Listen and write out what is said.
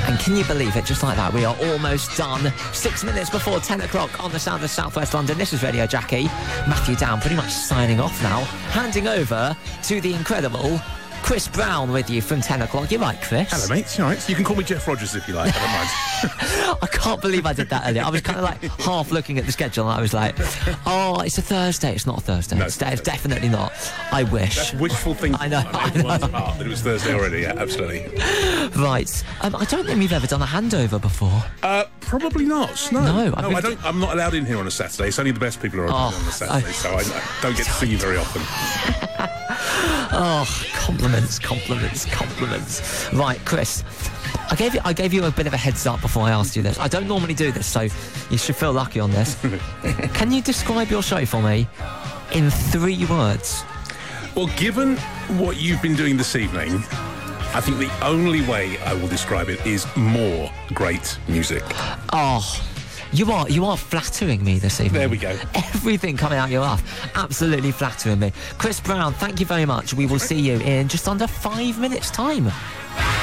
And can you believe it? Just like that, we are almost done. 6 minutes before 10 o'clock on the Sound of South West London. This is Radio Jackie. Matthew Down pretty much signing off now. Handing over to the incredible Chris Brown with you from 10 o'clock. You're right, Chris. Hello, mate. You're right. You can call me Jeff Rogers if you like. I don't mind. I can't believe I did that earlier. I was kind of like half looking at the schedule and I was like, oh, it's a Thursday. It's not a Thursday. No, it's definitely not. I wish. That's wishful thinking. I know. On everyone's part that it was Thursday already. Yeah, absolutely. Right. I don't think we've ever done a handover before. Probably not. No, I don't. I'm not allowed in here on a Saturday. It's only the best people are on a Saturday, so I don't get to see you very often. Oh, compliments. Right, Chris, I gave you a bit of a heads up before I asked you this. I don't normally do this, so you should feel lucky on this. Can you describe your show for me in 3 words? Well, given what you've been doing this evening, I think the only way I will describe it is more great music. Oh, you are flattering me this evening. There we go. Everything coming out your mouth, absolutely flattering me. Chris Brown, thank you very much. We will see you in just under 5 minutes' time.